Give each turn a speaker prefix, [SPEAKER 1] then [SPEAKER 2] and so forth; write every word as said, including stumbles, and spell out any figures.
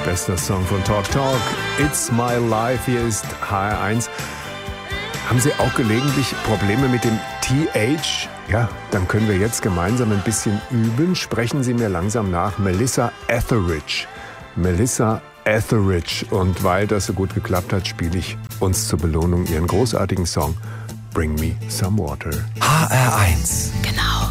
[SPEAKER 1] Bester Song von Talk Talk. It's My Life. Hier ist H R eins. Haben Sie auch gelegentlich Probleme mit dem T H? Ja, dann können wir jetzt gemeinsam ein bisschen üben. Sprechen Sie mir langsam nach. Melissa Etheridge. Melissa Etheridge. Und weil das so gut geklappt hat, spiele ich uns zur Belohnung Ihren großartigen Song Bring Me Some Water.
[SPEAKER 2] H R eins.
[SPEAKER 3] Genau.